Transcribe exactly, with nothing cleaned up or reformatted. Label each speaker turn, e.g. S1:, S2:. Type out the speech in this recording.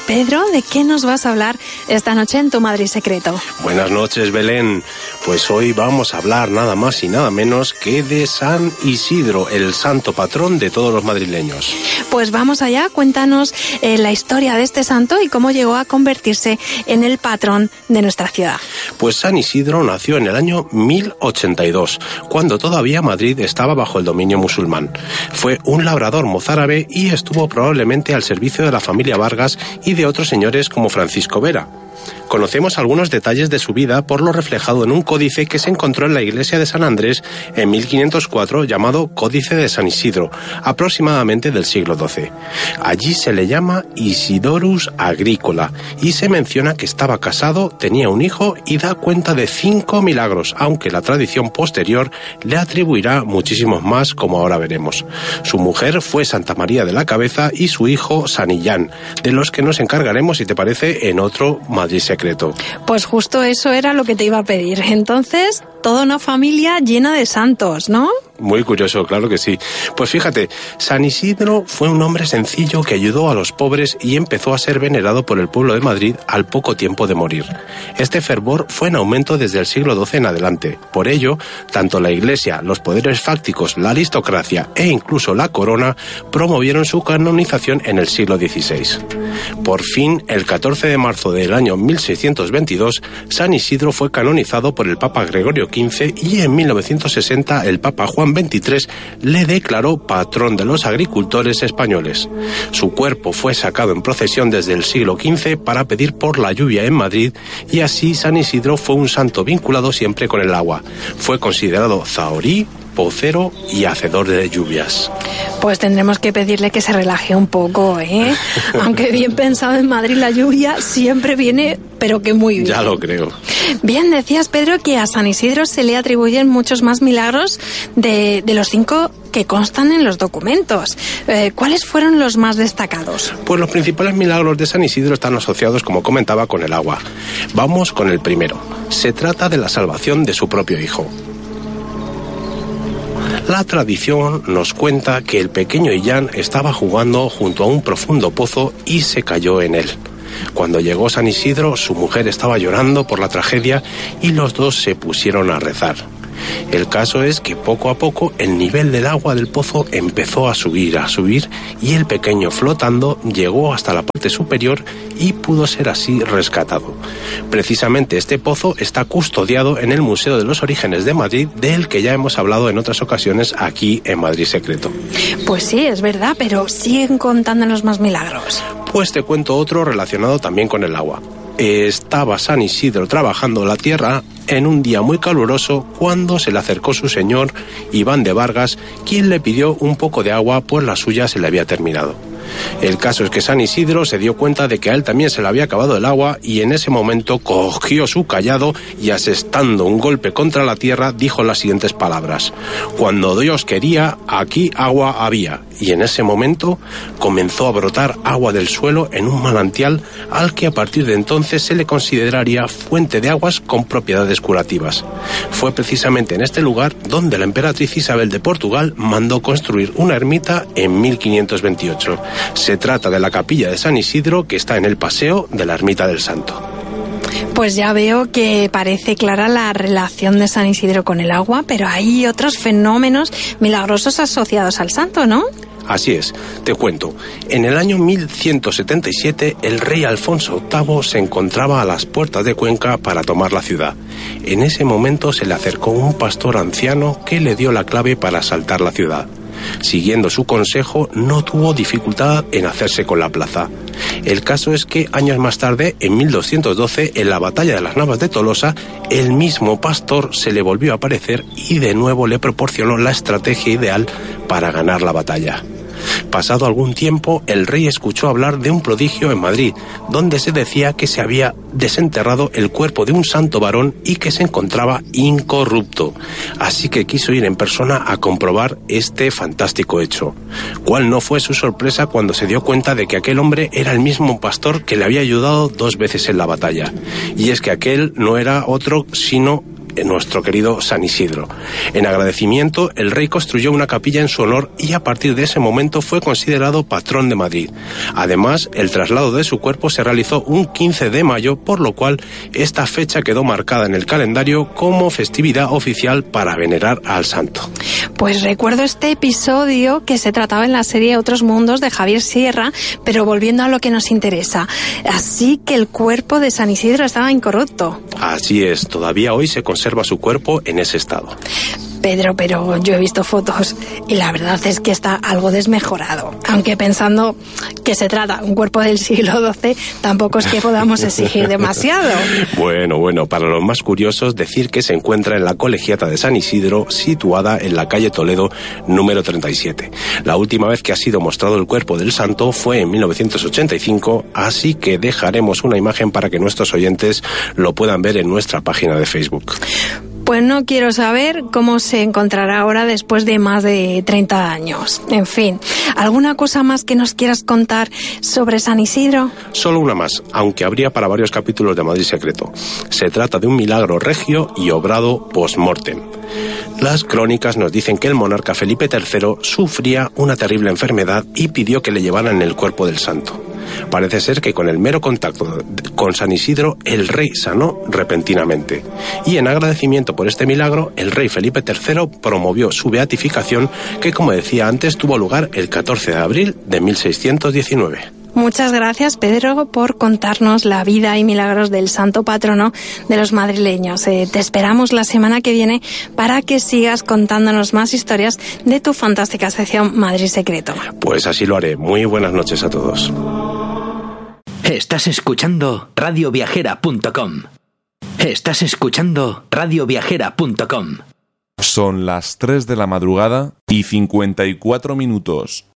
S1: Pedro, ¿de qué nos vas a hablar esta noche en Tu Madrid Secreto?
S2: Buenas noches, Belén. Pues hoy vamos a hablar nada más y nada menos que de San Isidro, el santo patrón de todos los madrileños.
S1: Pues vamos allá, cuéntanos eh, la historia de este santo y cómo llegó a convertirse en el patrón de nuestra ciudad.
S2: Pues San Isidro nació en el año mil ochenta y dos, cuando todavía Madrid estaba bajo el dominio musulmán. Fue un labrador mozárabe y estuvo probablemente al servicio de la familia Vargas y de otros señores como Francisco Vera. Conocemos algunos detalles de su vida por lo reflejado en un códice que se encontró en la iglesia de San Andrés en mil quinientos cuatro llamado Códice de San Isidro, aproximadamente del siglo doce. Allí se le llama Isidorus Agricola y se menciona que estaba casado, tenía un hijo y da cuenta de cinco milagros, aunque la tradición posterior le atribuirá muchísimos más, como ahora veremos. Su mujer fue Santa María de la Cabeza y su hijo San Illán, de los que nos encargaremos, si te parece, en otro Madrid Secreto.
S1: Pues justo eso era lo que te iba a pedir. Entonces, toda una familia llena de santos, ¿no?
S2: Muy curioso, claro que sí. Pues fíjate, San Isidro fue un hombre sencillo que ayudó a los pobres y empezó a ser venerado por el pueblo de Madrid al poco tiempo de morir. Este fervor fue en aumento desde el siglo doce en adelante. Por ello, tanto la Iglesia, los poderes fácticos, la aristocracia e incluso la corona promovieron su canonización en el siglo dieciséis. Por fin, el catorce de marzo del año mil seiscientos veintidós, San Isidro fue canonizado por el Papa Gregorio quince y en mil novecientos sesenta el Papa Juan veintitrés le declaró patrón de los agricultores españoles. Su cuerpo fue sacado en procesión desde el siglo quince para pedir por la lluvia en Madrid y así San Isidro fue un santo vinculado siempre con el agua. Fue considerado zahorí, pocero y hacedor de lluvias.
S1: Pues tendremos que pedirle que se relaje un poco, ¿eh? Aunque bien pensado, en Madrid la lluvia siempre viene, pero que muy bien.
S2: Ya lo creo.
S1: Bien, decías, Pedro, que a San Isidro se le atribuyen muchos más milagros de, de los cinco que constan en los documentos. Eh, ¿Cuáles fueron los más destacados?
S2: Pues los principales milagros de San Isidro están asociados, como comentaba, con el agua. Vamos con el primero. Se trata de la salvación de su propio hijo. La tradición nos cuenta que el pequeño Illán estaba jugando junto a un profundo pozo y se cayó en él. Cuando llegó San Isidro, su mujer estaba llorando por la tragedia y los dos se pusieron a rezar. El caso es que poco a poco el nivel del agua del pozo empezó a subir, a subir y el pequeño, flotando, llegó hasta la parte superior y pudo ser así rescatado. Precisamente este pozo está custodiado en el Museo de los Orígenes de Madrid, del que ya hemos hablado en otras ocasiones aquí en Madrid Secreto.
S1: Pues sí, es verdad, pero siguen contándonos más milagros.
S2: Pues te cuento otro relacionado también con el agua. Estaba San Isidro trabajando la tierra en un día muy caluroso cuando se le acercó su señor, Iván de Vargas, quien le pidió un poco de agua, pues la suya se le había terminado. El caso es que San Isidro se dio cuenta de que a él también se le había acabado el agua y en ese momento cogió su cayado y, asestando un golpe contra la tierra, dijo las siguientes palabras: «Cuando Dios quería, aquí agua había». Y en ese momento comenzó a brotar agua del suelo en un manantial al que a partir de entonces se le consideraría fuente de aguas con propiedades curativas. Fue precisamente en este lugar donde la emperatriz Isabel de Portugal mandó construir una ermita en mil quinientos veintiocho. Se trata de la capilla de San Isidro, que está en el paseo de la Ermita del Santo.
S1: Pues ya veo que parece clara la relación de San Isidro con el agua, pero hay otros fenómenos milagrosos asociados al santo, ¿no?
S2: Así es, te cuento. En el año mil ciento setenta y siete, el rey Alfonso octavo se encontraba a las puertas de Cuenca para tomar la ciudad. En ese momento se le acercó un pastor anciano que le dio la clave para asaltar la ciudad. Siguiendo su consejo, no tuvo dificultad en hacerse con la plaza. El caso es que años más tarde, en mil doscientos doce, en la batalla de las Navas de Tolosa, el mismo pastor se le volvió a aparecer y de nuevo le proporcionó la estrategia ideal para ganar la batalla. Pasado algún tiempo, el rey escuchó hablar de un prodigio en Madrid, donde se decía que se había desenterrado el cuerpo de un santo varón y que se encontraba incorrupto. Así que quiso ir en persona a comprobar este fantástico hecho. ¿Cuál no fue su sorpresa cuando se dio cuenta de que aquel hombre era el mismo pastor que le había ayudado dos veces en la batalla? Y es que aquel no era otro sino nuestro querido San Isidro. En agradecimiento, el rey construyó una capilla en su honor y a partir de ese momento fue considerado patrón de Madrid. Además, el traslado de su cuerpo se realizó un quince de mayo, por lo cual esta fecha quedó marcada en el calendario como festividad oficial para venerar al santo.
S1: Pues recuerdo este episodio que se trataba en la serie Otros Mundos de Javier Sierra, pero volviendo a lo que nos interesa. Así que el cuerpo de San Isidro estaba incorrupto.
S2: Así es, todavía hoy se conserva su cuerpo en ese estado.
S1: Pedro, pero yo he visto fotos y la verdad es que está algo desmejorado. Aunque pensando que se trata de un cuerpo del siglo doce, tampoco es que podamos exigir demasiado.
S2: Bueno, bueno, para los más curiosos, decir que se encuentra en la Colegiata de San Isidro, situada en la calle Toledo número treinta y siete. La última vez que ha sido mostrado el cuerpo del santo fue en mil novecientos ochenta y cinco, así que dejaremos una imagen para que nuestros oyentes lo puedan ver en nuestra página de Facebook.
S1: Pues no quiero saber cómo se encontrará ahora después de más de treinta años. En fin, ¿alguna cosa más que nos quieras contar sobre San Isidro?
S2: Solo una más, aunque habría para varios capítulos de Madrid Secreto. Se trata de un milagro regio y obrado post-mortem. Las crónicas nos dicen que el monarca Felipe tercero sufría una terrible enfermedad y pidió que le llevaran el cuerpo del santo. Parece ser que con el mero contacto con San Isidro, el rey sanó repentinamente. Y en agradecimiento por este milagro, el rey Felipe tercero promovió su beatificación, que, como decía antes, tuvo lugar el catorce de abril de mil seiscientos diecinueve.
S1: Muchas gracias, Pedro, por contarnos la vida y milagros del santo patrono de los madrileños. Eh, te esperamos la semana que viene para que sigas contándonos más historias de tu fantástica sección Madrid Secreto.
S2: Pues así lo haré. Muy buenas noches a todos.
S3: Estás escuchando radio viajera punto com. Estás escuchando radio viajera punto com.
S4: Son las tres de la madrugada y cincuenta y cuatro minutos.